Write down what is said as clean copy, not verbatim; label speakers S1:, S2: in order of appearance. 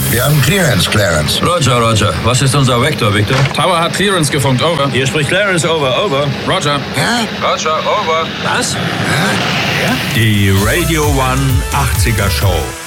S1: Wir haben Clearance, Clarence.
S2: Roger. Was ist unser Vektor, Victor?
S3: Tower hat Clearance gefunkt, over.
S2: Hier spricht Clarence, over.
S3: Roger.
S1: Ja?
S3: Roger, over.
S2: Was?
S1: Ja?
S4: Die Radio One 80er Show.